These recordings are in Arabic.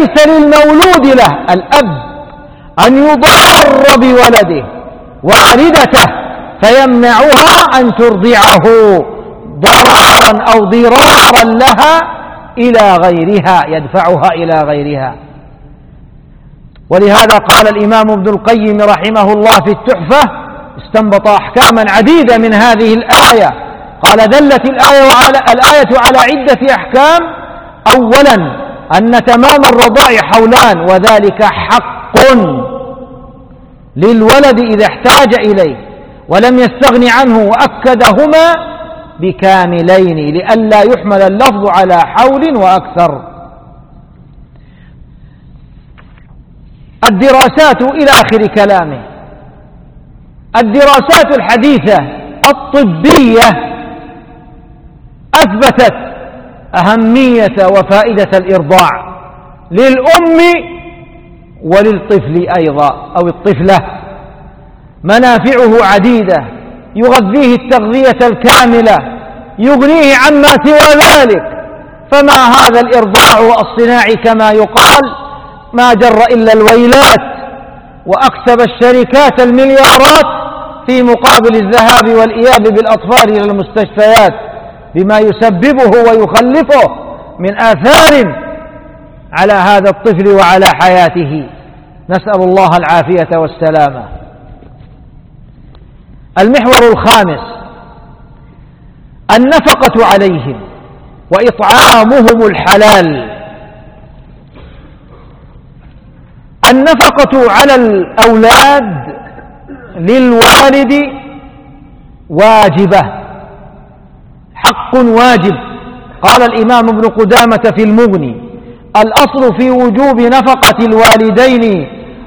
فليس للمولود له الأب أن يضار بولده والدته فيمنعها أن ترضعه ضررا أو ضرارا لها إلى غيرها، يدفعها إلى غيرها. ولهذا قال الإمام ابن القيم رحمه الله في التحفة، استنبط أحكاما عديدة من هذه الآية. قال: دلت الآية على عدة أحكام. أولا أن تمام الرضاع حولان، وذلك حق للولد إذا احتاج إليه ولم يستغن عنه، وأكدهما بكاملين لئلا يحمل اللفظ على حول وأكثر. الدراسات إلى آخر كلامه. الدراسات الحديثة الطبية أثبتت أهمية وفائدة الإرضاع للأم وللطفل أيضا أو الطفلة. منافعه عديدة، يغذيه التغذية الكاملة، يغنيه عما سوى ذلك. فما هذا الإرضاع الصناعي كما يقال ما جر إلا الويلات، وأكسب الشركات المليارات في مقابل الذهاب والإياب بالأطفال إلى المستشفيات بما يسببه ويخلفه من آثار على هذا الطفل وعلى حياته. نسأل الله العافية والسلامة. المحور الخامس: النفقة عليهم وإطعامهم الحلال. النفقة على الأولاد للوالد واجبة، حق واجب. قال الإمام ابن قدامة في المغني: الأصل في وجوب نفقة الوالدين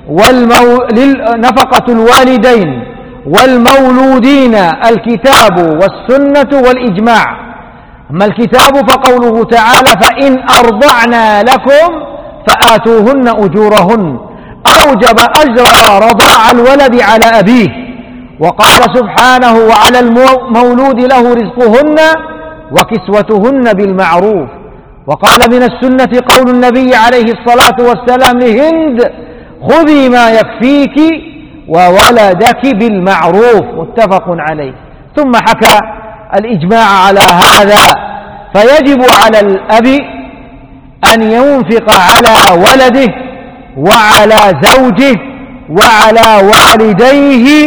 والمولودين الكتاب والسنة والإجماع. أما الكتاب فقوله تعالى: فإن أرضعنا لكم فآتوهن أجورهن، أوجب أجر رضاع الولد على أبيه. وقال سبحانه: وعلى المولود له رزقهن وكسوتهن بالمعروف. وقال: من السنة قول النبي عليه الصلاة والسلام لهند: خذي ما يكفيك وولدك بالمعروف، متفق عليه. ثم حكى الإجماع على هذا. فيجب على الأب أن ينفق على ولده وعلى زوجه وعلى والديه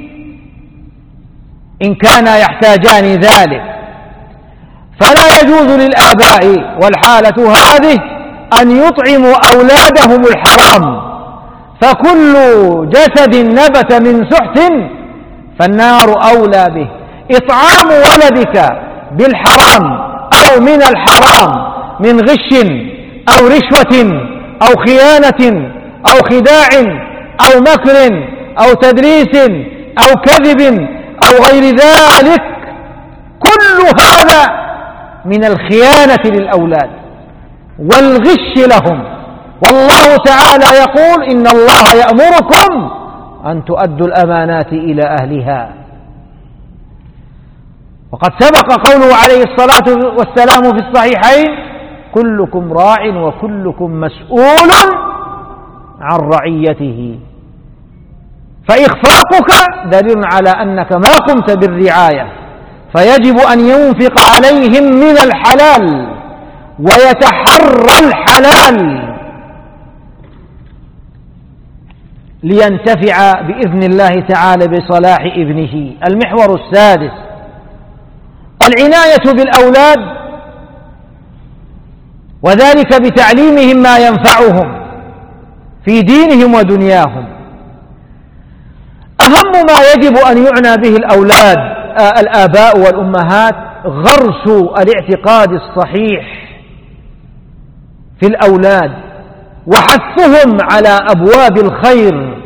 إن كانا يحتاجان ذلك. فلا يجوز للآباء والحالة هذه أن يطعموا أولادهم الحرام، فكل جسد نبت من سحت فالنار أولى به. إطعام ولدك بالحرام أو من الحرام من غش أو رشوة أو خيانة أو خداع أو مكر أو تدريس أو كذب أو غير ذلك، كل هذا من الخيانة للأولاد والغش لهم. والله تعالى يقول: إن الله يأمركم أن تؤدوا الأمانات إلى أهلها. وقد سبق قوله عليه الصلاة والسلام في الصحيحين: كلكم راع وكلكم مسؤول عن رعيته. فإخفاقك دليل على أنك ما قمت بالرعاية، فيجب أن ينفق عليهم من الحلال ويتحرى الحلال لينتفع بإذن الله تعالى بصلاح ابنه. المحور السادس: العناية بالأولاد، وذلك بتعليمهم ما ينفعهم في دينهم ودنياهم. أهم ما يجب أن يعنى به الآباء والأمهات غرس الاعتقاد الصحيح في الأولاد وحثهم على أبواب الخير،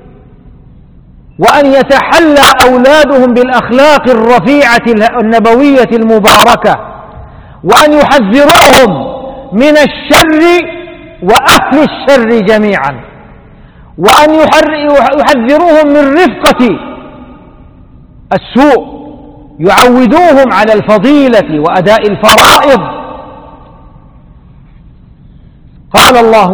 وأن يتحلى أولادهم بالأخلاق الرفيعة النبوية المباركة، وأن يحذروهم من الشر وأهل الشر جميعا، وأن يحذروهم من رفقة السوء، يعودوهم على الفضيلة وأداء الفرائض. قال الله